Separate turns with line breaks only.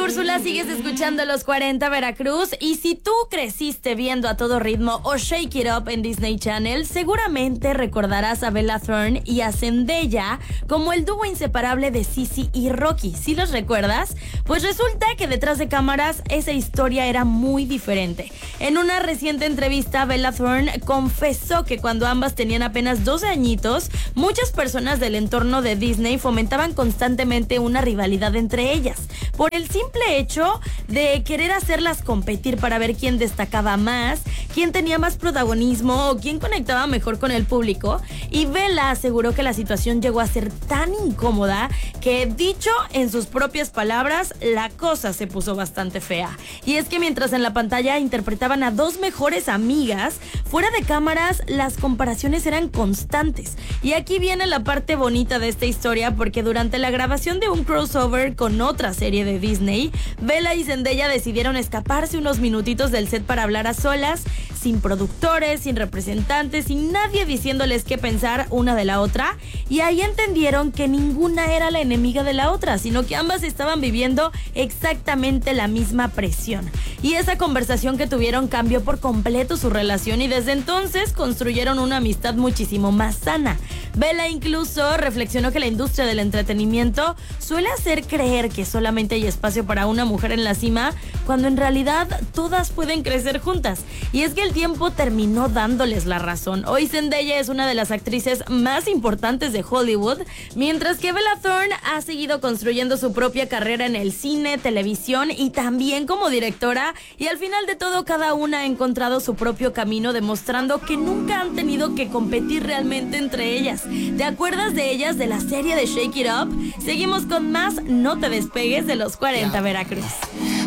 Úrsula, sigues escuchando Los 40 Veracruz. Y si tú creciste viendo A Todo Ritmo o Shake It Up en Disney Channel, seguramente recordarás a Bella Thorne y a Zendaya como el dúo inseparable de Sisi y Rocky. ¿Sí los recuerdas? Pues resulta que detrás de cámaras esa historia era muy diferente. En una reciente entrevista, Bella Thorne confesó que cuando ambas tenían apenas 12 añitos, muchas personas del entorno de Disney fomentaban constantemente una rivalidad entre ellas, por el simple hecho de querer hacerlas competir para ver quién destacaba más, quién tenía más protagonismo o quién conectaba mejor con el público. Y Bella aseguró que la situación llegó a ser tan incómoda que, dicho en sus propias palabras, la cosa se puso bastante fea. Y es que mientras en la pantalla interpretaban a dos mejores amigas, fuera de cámaras las comparaciones eran constantes. Y aquí viene la parte bonita de esta historia, porque durante la grabación de un crossover con otra serie de Disney, Bella y Zendaya decidieron escaparse unos minutitos del set para hablar a solas, sin productores, sin representantes, sin nadie diciéndoles qué pensar una de la otra. Y ahí entendieron que ninguna era la enemiga de la otra, sino que ambas estaban viviendo exactamente la misma presión. Y esa conversación que tuvieron cambió por completo su relación, y desde entonces construyeron una amistad muchísimo más sana. Bella incluso reflexionó que la industria del entretenimiento suele hacer creer que solamente hay espacio para una mujer en la cima, cuando en realidad todas pueden crecer juntas. Y es que el tiempo terminó dándoles la razón. Hoy Zendaya es una de las actrices más importantes de Hollywood, mientras que Bella Thorne ha seguido construyendo su propia carrera en el cine, televisión y también como directora, y al final de todo cada una ha encontrado su propio camino, demostrando que nunca han tenido que competir realmente entre ellas. ¿Te acuerdas de ellas de la serie de Shake It Up? Seguimos con más. No te despegues de Los 40 Veracruz.